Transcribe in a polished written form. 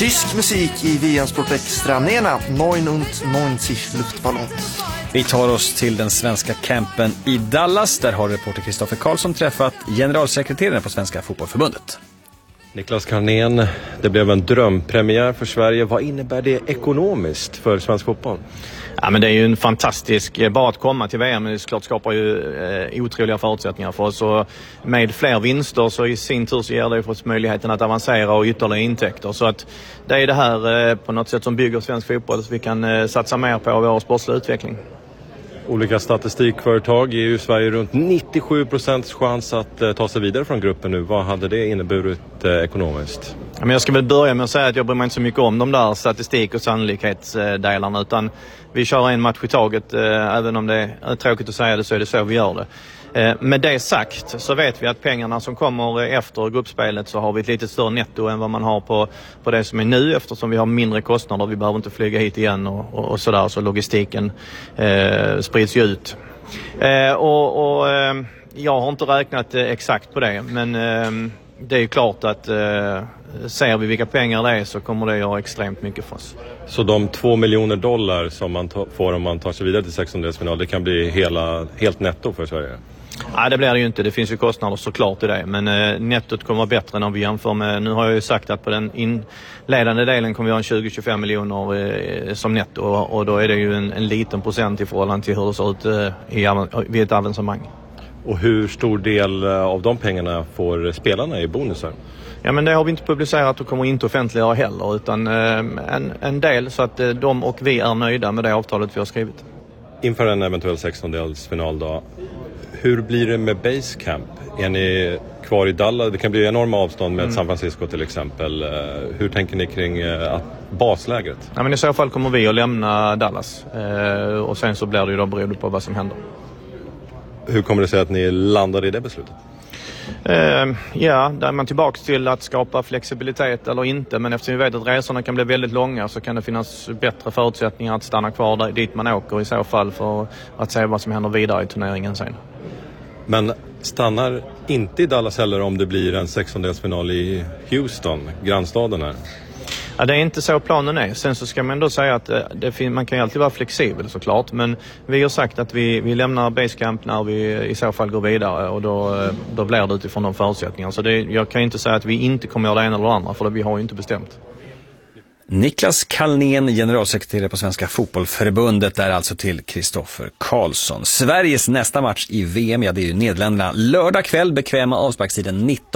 Tysk musik i VM-sport extra. Nena, 99 luftballong. Vi tar oss till den svenska campen i Dallas. Där har reporter Kristoffer Karlsson träffat generalsekreteraren på Svenska fotbollförbundet. Niklas Carlnén, det blev en drömpremiär för Sverige. Vad innebär det ekonomiskt för svensk fotboll? Ja, men det är ju en fantastisk, bara att komma till VM det såklart skapar ju otroliga förutsättningar för oss, och med fler vinster så i sin tur så ger det för oss möjligheten att avancera och ytterligare intäkter, så att det är det här på något sätt som bygger svensk fotboll så vi kan satsa mer på vår sportsliga utveckling. Olika statistikföretag ger ju Sverige runt 97% chans att ta sig vidare från gruppen nu. Vad hade det inneburit ekonomiskt? Ja, men jag ska väl börja med att säga att jag bryr mig inte så mycket om de där statistik- och sannolikhetsdelarna, utan vi kör en match i taget. Även om det är tråkigt att säga det så är det så vi gör det. Med det sagt så vet vi att pengarna som kommer efter gruppspelet så har vi ett lite större netto än vad man har på det som är nu, eftersom vi har mindre kostnader. Vi behöver inte flyga hit igen och sådär, så logistiken sprids ju ut. Jag har inte räknat exakt på det, men det är ju klart att ser vi vilka pengar det är så kommer det göra extremt mycket för oss. Så de $2 miljoner som man får om man tar sig vidare till 16-delsfinal, det kan bli helt netto för Sverige? Nej, det blir det ju inte. Det finns ju kostnader såklart i det. Men nettot kommer vara bättre än om vi jämför med... Nu har jag ju sagt att på den inledande delen kommer vi ha en 20-25 miljoner som netto. Och då är det ju en liten procent i förhållande till hur det ser ut vid ett avancemang. Och hur stor del av de pengarna får spelarna i bonusar? Ja, men det har vi inte publicerat och kommer inte offentliggöra heller. Utan en del så att de och vi är nöjda med det avtalet vi har skrivit. Inför en eventuell 16-delsfinal då, hur blir det med Basecamp? Är ni kvar i Dallas? Det kan bli enorma avstånd med San Francisco till exempel. Hur tänker ni kring baslägret? Ja, men i så fall kommer vi att lämna Dallas. Och sen så blir det ju då beroende på vad som händer. Hur kommer det sig att ni landade i det beslutet? Ja, där är man tillbaka till att skapa flexibilitet eller inte. Men eftersom vi vet att resorna kan bli väldigt långa så kan det finnas bättre förutsättningar att stanna kvar där, dit man åker i så fall, för att se vad som händer vidare i turneringen sen. Men stannar inte i Dallas heller om det blir en 16-delsfinal i Houston, grannstaden här? Ja, det är inte så planen är. Sen så ska man ändå säga att man kan ju alltid vara flexibel såklart. Men vi har sagt att vi lämnar Basecamp när vi i så fall går vidare. Och då blir det utifrån de förutsättningarna. Så jag kan inte säga att vi inte kommer göra det ena eller det andra. För vi har ju inte bestämt. Niklas Carlnén, generalsekreterare på Svenska fotbollförbundet, är alltså till Kristoffer Karlsson. Sveriges nästa match i VM, ja, det är ju Nederländerna. Lördag kväll, bekväma avsparkstiden 19.